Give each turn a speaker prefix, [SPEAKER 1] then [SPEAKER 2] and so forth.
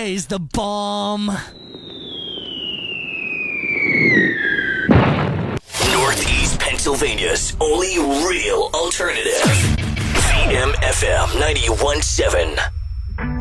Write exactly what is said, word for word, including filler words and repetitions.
[SPEAKER 1] J's the bomb.
[SPEAKER 2] Northeast Pennsylvania's only real alternative. V M F M ninety-one point seven.